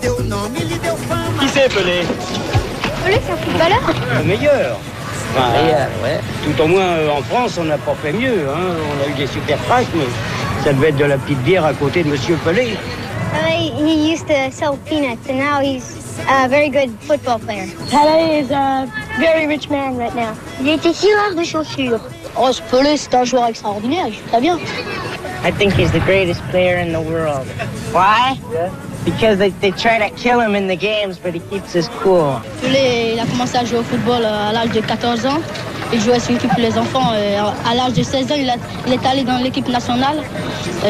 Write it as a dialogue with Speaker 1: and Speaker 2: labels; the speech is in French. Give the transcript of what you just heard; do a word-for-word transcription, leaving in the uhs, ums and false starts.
Speaker 1: Qui c'est Pelé?
Speaker 2: Pelé, c'est un footballeur.
Speaker 1: Le meilleur. Enfin,
Speaker 3: meilleur, ouais.
Speaker 1: Tout au moins euh, en France, on n'a pas fait mieux. Hein. On a eu des super cracks, mais ça devait être de la petite bière à côté de Monsieur Pelé.
Speaker 2: Pelé, he used to sell peanuts, and now he's a very good football player.
Speaker 4: Pelé is a very rich man right now.
Speaker 2: Il était si rare de chaussures.
Speaker 4: Oh, ce Pelé, c'est un joueur extraordinaire, il joue très bien.
Speaker 3: I think he's the greatest player in the world. Why? Yeah. Because they, they try to kill him in the games, but he keeps us cool.
Speaker 4: Pelé, il a commencé à jouer au football à l'âge de quatorze ans. Il jouait sur l'équipe pour les enfants. À l'âge de seize ans, il, a, il est allé dans l'équipe nationale.